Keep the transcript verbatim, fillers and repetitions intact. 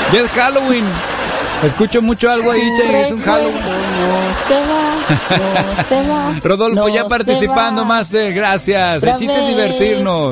Ya es Halloween. Escucho mucho algo ahí, Che, es un Halloween. No se va, no se va, Rodolfo, no ya se participando, va. Master, gracias. El Otra chiste es vez. divertirnos.